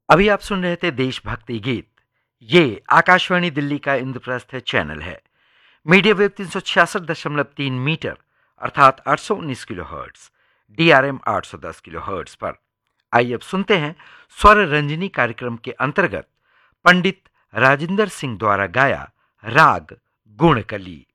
अभी आप सुन रहे थे देशभक्ति गीत। ये आकाशवाणी दिल्ली का इंद्रप्रस्थ चैनल है। मीडियम वेव 366.3 मीटर अर्थात 819 किलोहर्ट्ज, DRM 810 किलोहर्ट्ज पर। आइए अब सुनते हैं स्वर रंजनी कार्यक्रम के अंतर्गत पंडित राजिंदर सिंह द्वारा गाया राग गुणकली।